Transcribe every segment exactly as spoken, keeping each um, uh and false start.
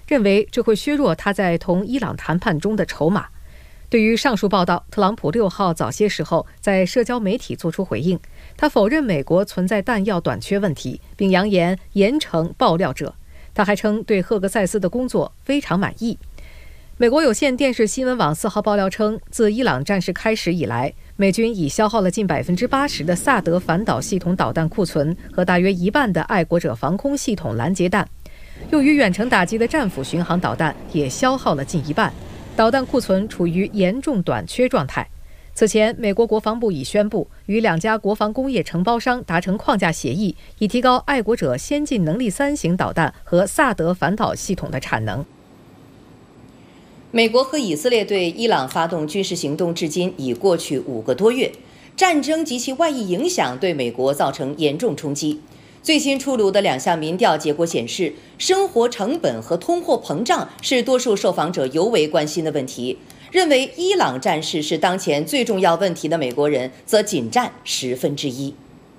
认为这会削弱他在同伊朗谈判中的筹码。对于上述报道，特朗普六号早些时候在社交媒体作出回应，他否认美国存在弹药短缺问题，并扬言严惩爆料者。他还称对赫格塞斯的工作非常满意。美国有线电视新闻网四号爆料称，自伊朗战事开始以来，美军已消耗了近百分之八十的萨德反导系统导弹库存和大约一半的爱国者防空系统拦截弹，用于远程打击的战斧巡航导弹也消耗了近一半，导弹库存处于严重短缺状态。此前，美国国防部已宣布与两家国防工业承包商达成框架协议，以提高爱国者先进能力三型导弹和萨德反导系统的产能。 美国和以色列对伊朗发动军事行动至今已过去五个多月，战争及其外溢影响对美国造成严重冲击。最新出炉的两项民调结果显示，生活成本和通货膨胀是多数受访者尤为关心的问题。认为伊朗战事是当前最重要问题的美国人则仅占十分之一。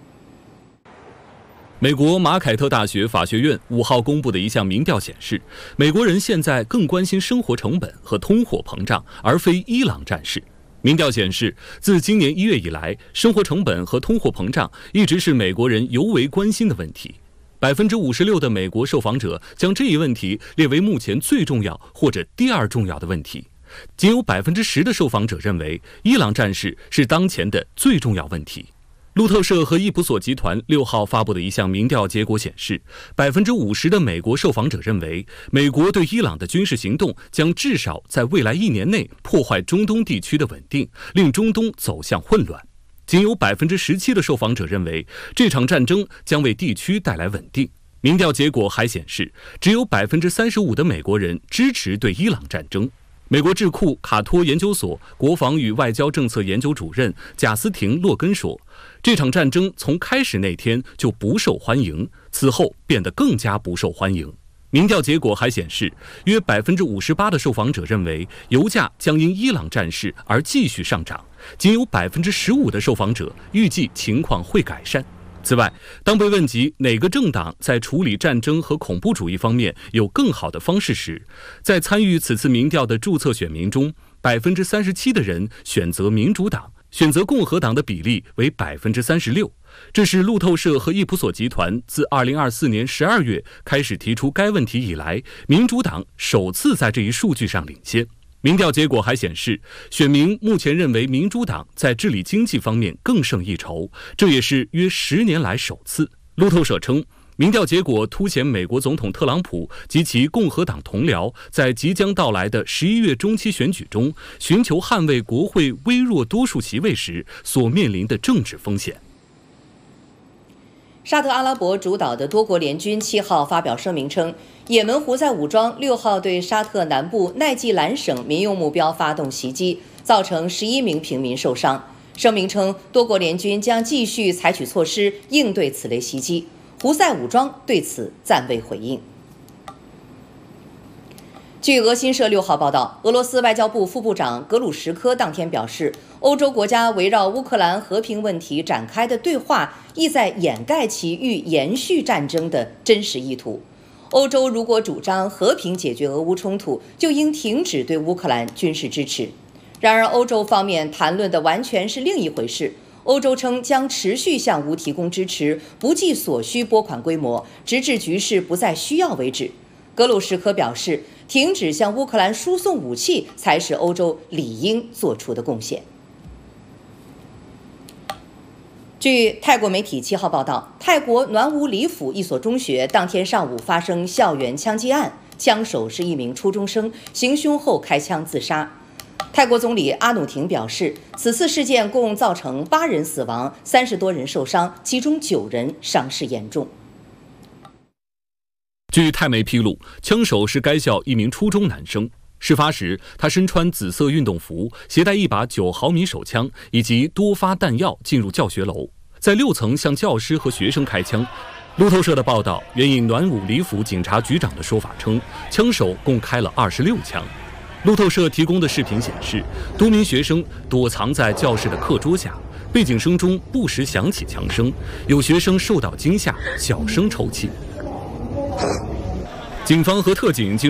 美国马凯特大学法学院五号公布的一项民调显示，美国人现在更关心生活成本和通货膨胀，而非伊朗战事。民调显示，自今年一月以来，生活成本和通货膨胀一直是美国人尤为关心的问题。百分之五十六的美国受访者将这一问题列为目前最重要或者第二重要的问题。仅有百分之十的受访者认为伊朗战事是当前的最重要问题。路透社和易普索集团六号发布的一项民调结果显示，百分之五十的美国受访者认为，美国对伊朗的军事行动将至少在未来一年内破坏中东地区的稳定，令中东走向混乱。仅有百分之十七的受访者认为，这场战争将为地区带来稳定。民调结果还显示，只有百分之三十五的美国人支持对伊朗战争。美国智库卡托研究所国防与外交政策研究主任贾斯廷·洛根说，这场战争从开始那天就不受欢迎，此后变得更加不受欢迎。民调结果还显示，约百分之五十八的受访者认为油价将因伊朗战事而继续上涨，仅有百分之十五的受访者预计情况会改善。此外，当被问及哪个政党在处理战争和恐怖主义方面有更好的方式时，在参与此次民调的注册选民中，百分之三十七的人选择民主党，选择共和党的比例为百分之三十六。这是路透社和易普索集团自二零二四年十二月开始提出该问题以来，民主党首次在这一数据上领先。民调结果还显示，选民目前认为民主党在治理经济方面更胜一筹，这也是约十年来首次。路透社称，民调结果凸显美国总统特朗普及其共和党同僚在即将到来的十一月中期选举中寻求捍卫国会微弱多数席位时所面临的政治风险。 沙特阿拉伯主导的多国联军七号发表声明称，也门胡塞武装六号对沙特南部奈季兰省民用目标发动袭击，造成十一名平民受伤。声明称，多国联军将继续采取措施应对此类袭击。胡塞武装对此暂未回应。据俄新社六号报道，俄罗斯外交部副部长格鲁什科当天表示，欧洲国家围绕乌克兰和平问题展开的对话，意在掩盖其欲延续战争的真实意图。欧洲如果主张和平解决俄乌冲突，就应停止对乌克兰军事支持。然而，欧洲方面谈论的完全是另一回事。欧洲称将持续向乌提供支持，不计所需拨款规模，直至局势不再需要为止。格鲁什科表示，停止向乌克兰输送武器才是欧洲理应做出的贡献。据泰国媒体七号报道，泰国暖武里府一所中学当天上午发生校园枪击案，枪手是一名初中生，行凶后开枪自杀。泰国总理阿努廷表示，此次事件共造成八人死亡，三十多人受伤，其中九人伤势严重。 据泰媒披露，枪手是该校一名初中男生。事发时，他身穿紫色运动服，携带一把九毫米手枪以及多发弹药进入教学楼，在六层向教师和学生开枪。路透社的报道援引暖武里府警察局长的说法称，枪手共开了二十六枪。路透社提供的视频显示，多名学生躲藏在教室的课桌下，背景声中不时响起枪声，有学生受到惊吓，小声抽泣。警方和特警进